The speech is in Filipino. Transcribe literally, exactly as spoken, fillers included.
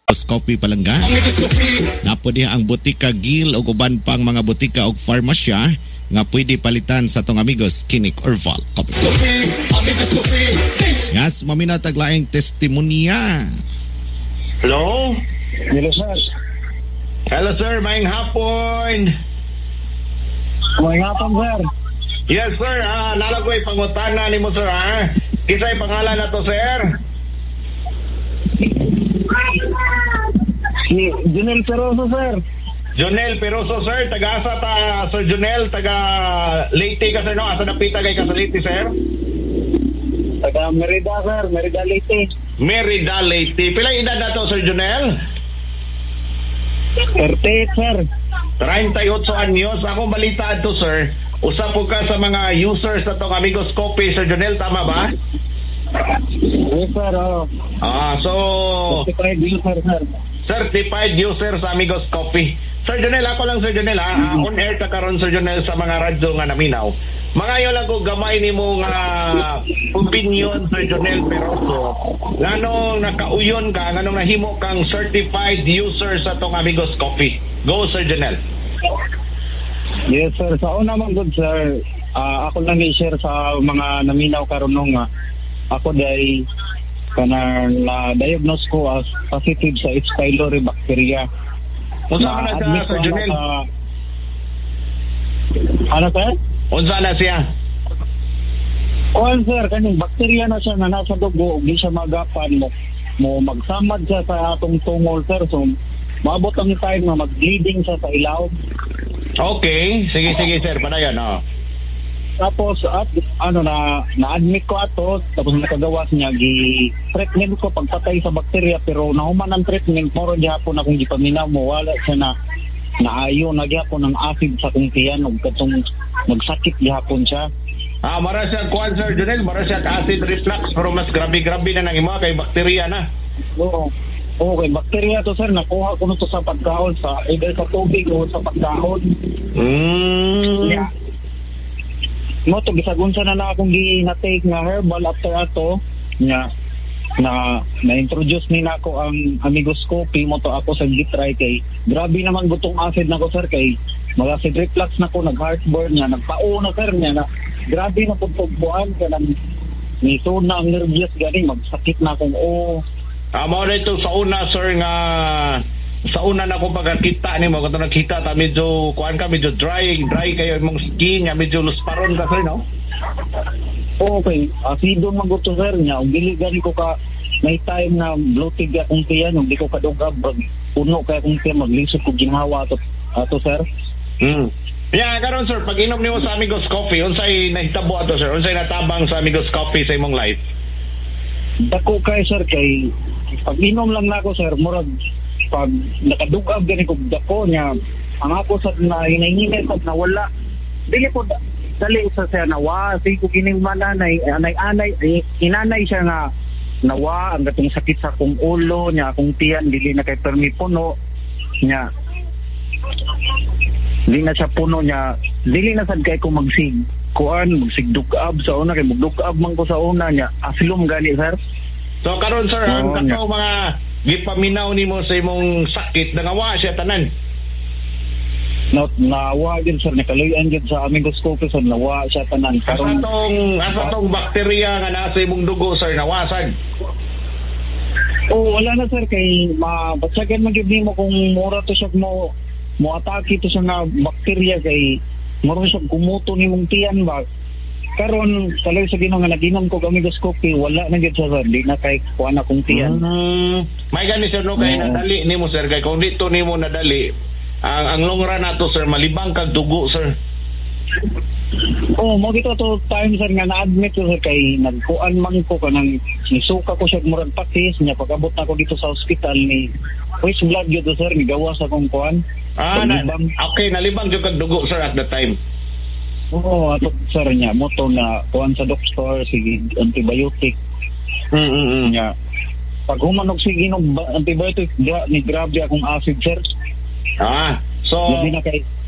Coffee palangga. Napo diha ang Butika Gil o uban pang mga butika o farmasya nga pwede palitan sa tong amigos Kinik Orval Coffee. Yes, mamina taglaing testimonya. Hello? Hello, sir. Hello, sir. Maayong hapon. May hapon, sir. Yes, sir. Ah, nalagoy pangutana ni mo, sir. Ah. Kisa'y pangalan na to, sir? Si Junel Peroso, sir. Jonel Peroso, sir. Taga-asa ta, Sir Jonel. Taga Leyte ka, sir, no? Asa napita kay ka sa Leyte, sir? Taga Merida, sir. Merida Leyte. Merida Leyte. Pilang edad na to, Sir Jonel? thirty-eight, sir. thirty-eight anyos. Akong balita to, sir. Usa po ka sa mga users na tong Amigos Coffee, Sir Jonel. Tama ba? Yes, sir. Oh. Ah, so... Certified user, sir. Certified user sa Amigos Coffee. Sir Jonel, ako lang, Sir Jonel, ha? Mm-hmm. Uh, on air ka karon, Sir Jonel, sa mga radyo nga naminaw. Mga lang ko gamay ni mo nga opinion, Sir Jonel Peroso. Nganong nakauyon ka, nganong nahimo kang certified user sa tong Amigos Coffee. Go, Sir Jonel. Yes, sir. Sa una man good, sir. Uh, ako lang i-share sa mga naminaw karon nung uh, ako day kana na-diagnose ko as positive sa H. pylori bacteria. Unsa man na siya, Sir Jonel? Uh, ano, sir? Unsa na siya? Oh, sir, kaning bacteria na siya na nasa dugo, di siya magapan mo. Mo magsamad siya sa atong tungol, sir. So, maabot ang time na mag-bleeding siya sa ilaw. Okay. Sige, sige, sir. Padayon, oh. Tapos at ano na na-admit ko ato, tapos nakagawas niya gi treatment ko pagpatay sa bakterya, pero nahuman ang treatment moro gyapon akong gipaminaw mo wala siya na naayo na gyapon ng acid sa kong tiyan ug katong magsakit gyapon siya. Ah, mara siya kuan, Sir Jonel, mara siya acid reflux, pero mas grabe-grabe na nang imo kay bakterya na. Oo. Oo, kay bakterya to, sir, nakuha ko nito sa pagkaon, sa either sa tubig o sa pagkaon. Mm. Yeah. No, to gisagunsa na na akong gi-take nga herbal after ato nya na na-introduce ni nako ang Amigos Coffee mo to ako sa gitry kay grabe naman gutong acid nako, sir, kay mag-acid reflux nako, nag-heartburn niya, nagpao na, sir, niya na grabe na pagpugbuan ka ng nito na ang nervyos gani magsakit na akong oh. Ah, mo dito sa una, sir, nga sa una na ko pagkita ni mo kato nakita ta medyo kuan ka medyo dry dry kayo imong skin nga medyo lusparon ka, sir, no? Okay, asido man gusto, sir, niya ug dili gani ko ka may time na bloated akong tiyan ug di ko kadugab puno kay akong tiyan maglisod ko ginhawa ato ato, sir. Hmm. Yeah, karon, sir, pag inom nimo sa Amigos Coffee, unsay nahitabo ato, sir? Unsay natabang sa Amigos Coffee sa imong life? Dako kay, sir, kay pag inom lang nako, sir, murag pag nakadugab gani ko dako niya ang ako sa na hinahinay sa nawala dili ko dali sa siya nawa sige ko kining mananay anay anay inanay siya nga nawa ang gatong sakit sa akong ulo niya akong tiyan dili na kay permi puno niya dili na siya puno niya dili na sad kay ko magsig kuan magsig dugab sa una kay magdugab man ko sa una niya asilom gani, sir. So karon, sir, ang oh, kato mga gipaminaw nimo sa imong sakit nangawa siya tanan. No, nawa din, sir, nakaluyan din sa Amigos Coffee, sir, nawa siya tanan. Asa tong asa tong bakterya nga nasa imong dugo, sir, nawasag? Oh, wala na, sir, kay mabatsagan man gyud nimo kung mura to siya mo mo atake to sa nga bakterya kay mura siya kumuto nimong tiyan ba. Karon kaloy sa Ginoo nga naginom ko Amigos Coffee, wala na gyud siya, sir, di na kay kuan akong tiyan. Mm-hmm. May gani, sir, no, kay no. Nadali nimo, sir, kay kung dito nimo nadali ang ang long run nato, sir, malibang kag dugo, sir. Oh, mo gito to time, sir, nga na-admit ko, sir, kay nagkuan man ko kanang nisuka ko siya murag patis niya pag-abot na ko dito sa ospital ni which blood gyud, sir, gigawas akong kuan. Ah, na, okay, nalibang jud kag dugo, sir, at the time. Oo, ato, sir, niya mo to na kuan sa doktor sige antibiotic. Mm-mm. Niya pag humanog sige ng antibiotic, gra- ni grabe akong acid, sir. Ah, so hindi na kay